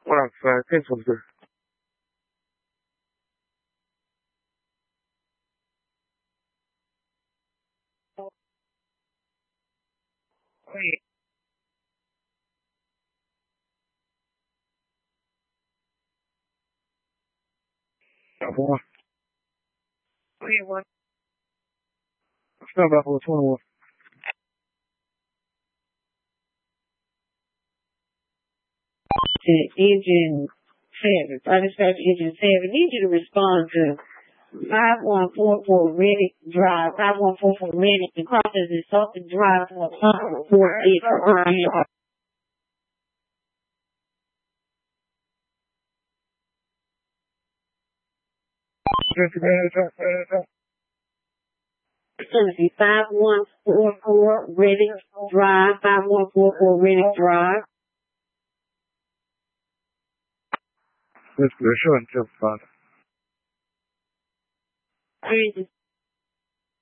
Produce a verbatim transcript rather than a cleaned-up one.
Olá, Fran, quem sou você? Oi. Tá bom. Oi, what? Está bem, what's wrong with to engine seven. I dispatch engine seven. Need you to respond to five one four four Reddick Drive. five one four four Reddick and crosses the Sultan Drive for for eight. Tennessee five one four four Reddick Drive. five one four four Reddick Drive. Mister Sean, just fine. I